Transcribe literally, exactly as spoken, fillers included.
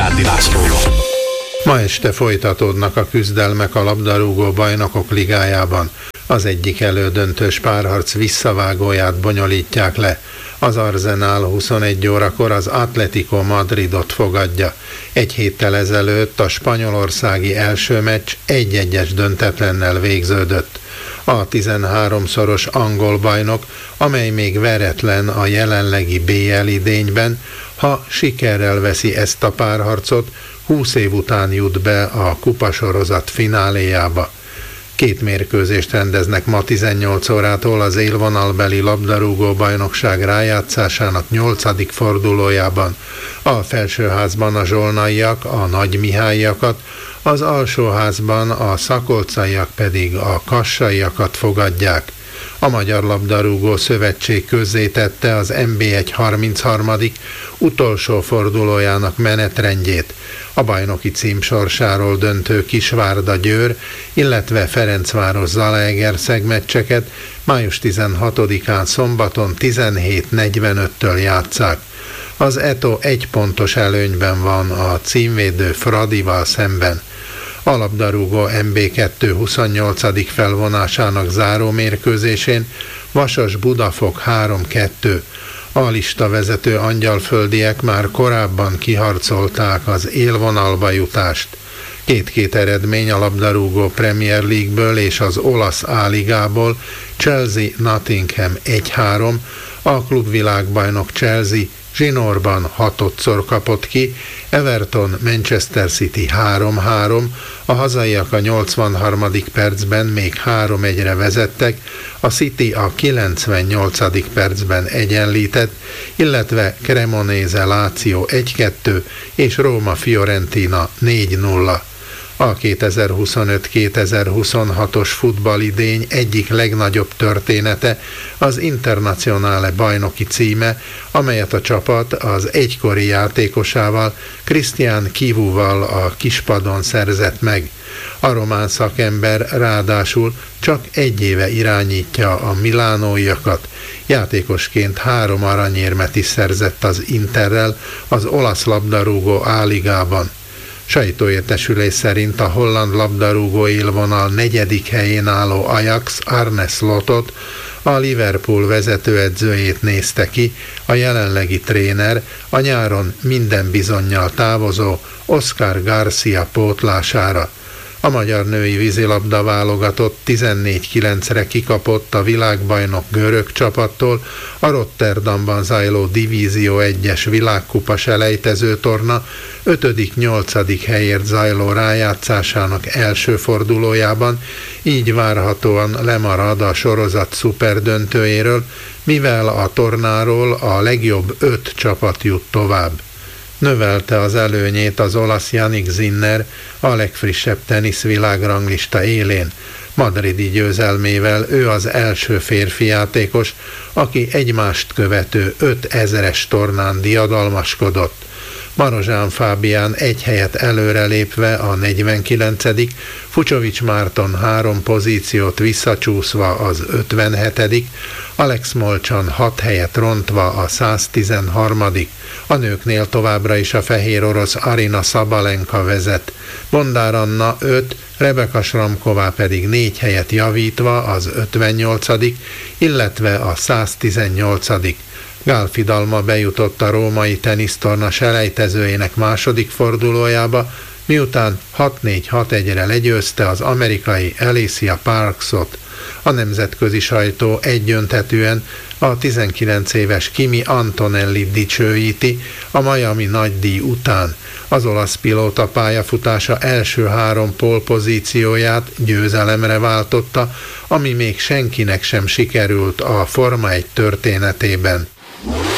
Szilágyi Lászlóval. Ma este folytatódnak a küzdelmek a labdarúgó bajnokok ligájában. Az egyik elődöntős párharc visszavágóját bonyolítják le. Az Arsenal huszonegy órakor az Atlético Madridot fogadja. Egy héttel ezelőtt a spanyolországi első meccs egy-egyes döntetlennel végződött. A tizenháromszoros angol bajnok, amely még veretlen a jelenlegi bé el idényben, ha sikerrel veszi ezt a párharcot, húsz év után jut be a kupasorozat fináléjába. Két mérkőzést rendeznek ma tizennyolc órától az élvonalbeli labdarúgó bajnokság rájátszásának nyolcadik fordulójában. A felsőházban a zsolnaiak a nagymihályiakat, az alsóházban a szakolcaiak pedig a kassaiakat fogadják. A Magyar Labdarúgó Szövetség közzétette az en bé egy harmincharmadik utolsó fordulójának menetrendjét. A bajnoki cím sorsáról döntő Kisvárda-Győr, illetve Ferencváros-Zalaegerszeg meccseket május tizenhatodikán szombaton tizenhét negyvenöttől játsszák. Az é té o egy pontos előnyben van a címvédő Fradival szemben. A labdarúgó en bé kettő huszonnyolcadik felvonásának záró mérkőzésén Vasas-Budafok három kettő. A listavezető angyalföldiek már korábban kiharcolták az élvonalba jutást. Két-két eredmény a labdarúgó Premier League-ből és az olasz A-ligából: Chelsea-Nottingham egy három, a klubvilágbajnok Chelsea zsinórban hatodszor kapott ki, Everton Manchester City három három, a hazaiak a nyolcvanharmadik percben még három egyre vezettek, a City a kilencvennyolcadik percben egyenlített, illetve Cremonese Lazio egy kettő és Róma Fiorentina négy nulla. A kétezer-huszonöt kétezer-huszonhatos futballidény egyik legnagyobb története az Internazionale bajnoki címe, amelyet a csapat az egykori játékosával, Cristian Chivuval a kispadon szerzett meg. A román szakember ráadásul csak egy éve irányítja a milánóiakat. Játékosként három aranyérmet is szerzett az Interrel az olasz labdarúgó A-ligában. Sajtóértesülés szerint a holland labdarúgó élvonal negyedik helyén álló Ajax Arne Slotot, a Liverpool vezetőedzőjét nézte ki, a jelenlegi tréner a nyáron minden bizonnyal távozó Oscar Garcia pótlására. A magyar női vízilabda válogatott tizennégy kilencre kikapott a világbajnok görög csapattól a Rotterdamban zajló Divízió egyes világkupa selejtező torna ötödik-nyolcadik helyért zajló rájátszásának első fordulójában, így várhatóan lemarad a sorozat szuperdöntőjéről, mivel a tornáról a legjobb öt csapat jut tovább. Növelte az előnyét az olasz Jannik Sinner a legfrissebb teniszvilágranglista élén. Madridi győzelmével ő az első férfi játékos, aki egymást követő ötezeres tornán diadalmaskodott. Marozsán Fábián egy helyet előrelépve a negyvenkilencedik, Fucsovics Márton három pozíciót visszacsúszva az ötvenhetedik, Alex Molchan hat helyet rontva a száztizenharmadik. A nőknél továbbra is a fehér orosz Arina Szabalenka vezet. Bondár Anna öt, Rebeka Sramková pedig négy helyet javítva az ötvennyolcadik, illetve a száztizennyolcadik. Gál Fidalma bejutott a római tenisztorna selejtezőjének második fordulójába, miután hat négy hat egyre legyőzte az amerikai Alicia Parksot. A nemzetközi sajtó egyöntetűen a tizenkilenc éves Kimi Antonelli dicsőíti a Miami nagydíj után. Az olasz pilóta pályafutása első három pole-pozícióját győzelemre váltotta, ami még senkinek sem sikerült a Forma egy történetében.